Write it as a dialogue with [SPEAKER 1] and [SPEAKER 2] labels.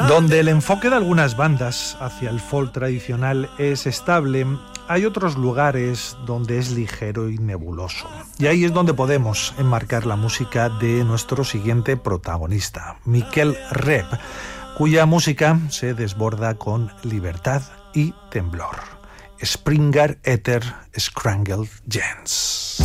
[SPEAKER 1] Donde el enfoque de algunas bandas hacia el folk tradicional es estable, hay otros lugares donde es ligero y nebuloso. Y ahí es donde podemos enmarcar la música de nuestro siguiente protagonista, Miquel Rep, cuya música se desborda con libertad y temblor. Springer Ether Skrangle Gens.